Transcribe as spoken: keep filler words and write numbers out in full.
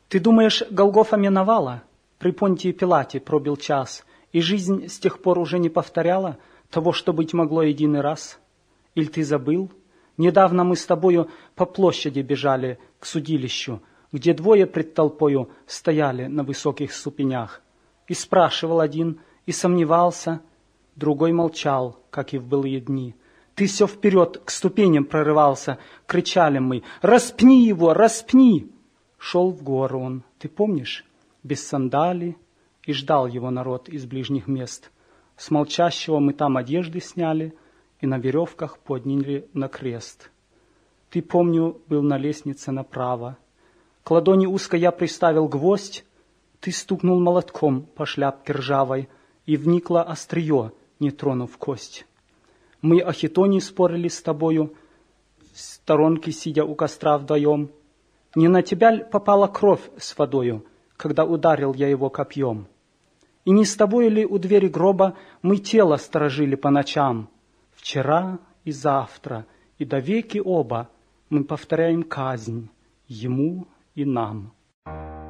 Ты думаешь, Голгофа миновала? При Понтии Пилате пробил час, и жизнь с тех пор уже не повторяла того, что быть могло единый раз? Иль ты забыл? Недавно мы с тобою по площади бежали к судилищу, где двое пред толпою стояли на высоких ступенях. И спрашивал один, и сомневался, другой молчал, как и в былые дни. Ты все вперед к ступеням прорывался, кричали мы: «Распни его, распни!» Шел в гору он, ты помнишь, без сандалий, и ждал его народ из ближних мест. С молчащего мы там одежды сняли и на веревках подняли на крест. Ты, помню, был на лестнице направо. К ладони узко я приставил гвоздь, ты стукнул молотком по шляпке ржавой, и вникло острие, не тронув кость. Мы о хитоне спорили с тобою, в сторонке сидя у костра вдвоем. Не на тебя ль попала кровь с водою, когда ударил я его копьем? И не с тобой ли у двери гроба мы тело сторожили по ночам? Вчера и завтра, и до веки оба мы повторяем казнь ему и нам.